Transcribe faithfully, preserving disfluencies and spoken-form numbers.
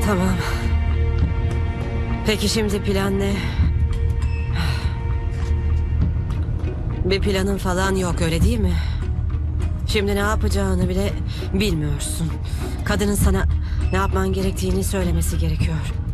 Tamam. Peki şimdi plan ne? Bir planın falan yok, öyle değil mi? Şimdi ne yapacağını bile bilmiyorsun. Kadının sana ne yapman gerektiğini söylemesi gerekiyor.